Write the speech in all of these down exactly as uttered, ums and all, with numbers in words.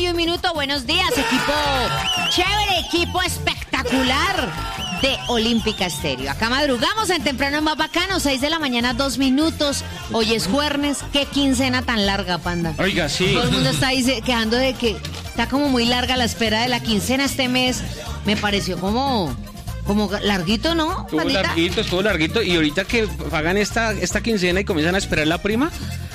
y un minuto. Buenos días, equipo chévere, equipo espectacular de Olímpica Estéreo. Acá madrugamos en Temprano en Más Bacano, seis de la mañana, dos minutos. Hoy es jueves, qué quincena tan larga, Panda. Oiga, sí. Todo el mundo está ahí se- quejando de que está como muy larga la espera de la quincena este mes. Me pareció como, como larguito, ¿no, Estuvo Pandita? larguito, estuvo larguito. Y ahorita que pagan esta, esta quincena y comienzan a esperar la prima.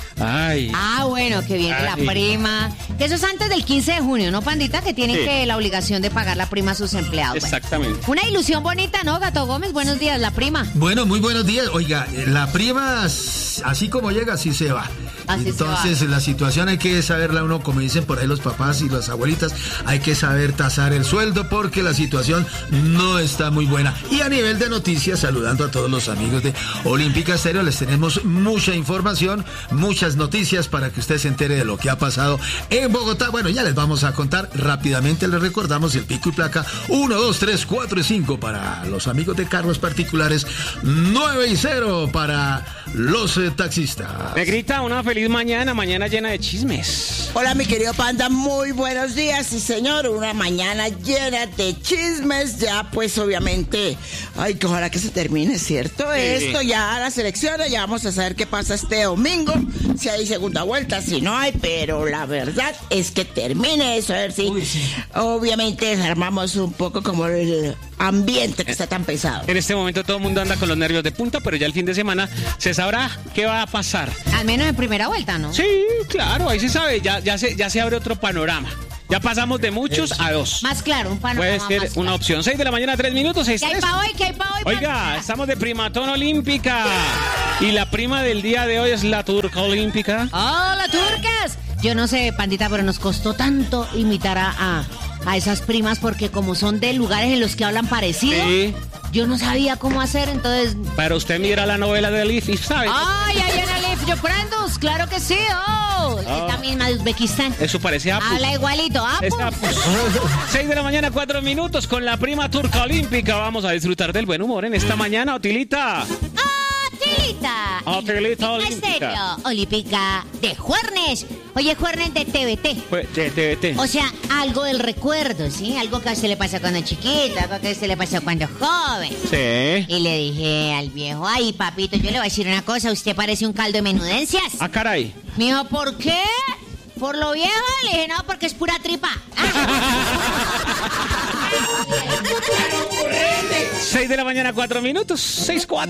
Ay. Ah, bueno, que viene Ay. la prima. Que eso es antes del quince de junio, ¿no, Pandita? Que tienen Sí. que la obligación de pagar la prima a sus empleados. Bueno, Exactamente. una ilusión bonita, ¿no, Gato Gómez? Buenos días, la prima. Bueno, muy buenos días. Oiga, la prima, así como llega, así se va. Así se Entonces, va. la situación hay que saberla uno, como dicen por ahí los papás y las abuelitas, hay que saber tasar el sueldo porque la situación no está muy buena. Y a nivel de noticias, saludando a todos los amigos de Olímpica Estéreo, les tenemos mucha información, muchas noticias para que usted se entere de lo que ha pasado en Bogotá. Bueno, ya les vamos a contar rápidamente, les recordamos el pico y placa uno, dos, tres, cuatro y cinco para los amigos de carros particulares, nueve y cero para los eh, taxistas. Negrita, una feliz mañana, mañana llena de chismes. Hola, mi querido Panda, muy buenos días. Sí, señor, una mañana llena de chismes. Ya, pues, obviamente, ay, que ojalá que se termine, ¿cierto? Sí. Esto ya, las elecciones, ya vamos a saber qué pasa este domingo. Si hay segunda vuelta, si no hay, pero la verdad es que termine eso, a ver si. Uy, sí. Obviamente, desarmamos un poco como el ambiente que está tan pesado. En este momento todo el mundo anda con los nervios de punta, pero ya el fin de semana se sabrá qué va a pasar. Al menos en primera vuelta, ¿no? Sí, claro, ahí se sabe, ya, ya, se, ya se abre otro panorama. Ya pasamos de muchos a dos. Más claro, un panorama Puede ser más una claro. opción. seis de la mañana, tres minutos. seis, ¿Qué hay tres. para hoy? ¿Qué hay para hoy, Oiga, Pandita? estamos de primatón olímpica. Y la prima del día de hoy es la turca olímpica. ¡Hola, turcas! Yo no sé, Pandita, pero nos costó tanto imitar a, a, a esas primas porque como son de lugares en los que hablan parecido, Sí. yo no sabía cómo hacer, entonces... Pero usted mira la novela de Leaf y sabe. ¡Ay, ay, Analif! ¡Yo prendos! ¡Claro que sí! ¡Oh! Esta misma de Uzbekistán. Eso parece Apu. Habla igualito, ¿ah? Es Apu. seis de la mañana, cuatro minutos con la prima turca olímpica. Vamos a disfrutar del buen humor en esta mañana, Otilita. ¡Otilita! Otilita olímpica. Estéreo, olímpica de Juernes. Oye, Juernes de T V T. Pues, de- de- de- O sea, algo del recuerdo, ¿sí? Algo que a usted le pasa cuando chiquita, algo que a usted le pasó cuando joven. Sí. Y le dije al viejo, ay, papito, yo le voy a decir una cosa, usted parece un caldo de menudencias. Ah, caray. Me dijo, ¿por qué? ¿Por lo viejo? Le dije, no, porque es pura tripa. seis de la mañana, cuatro minutos. seis, cuatro.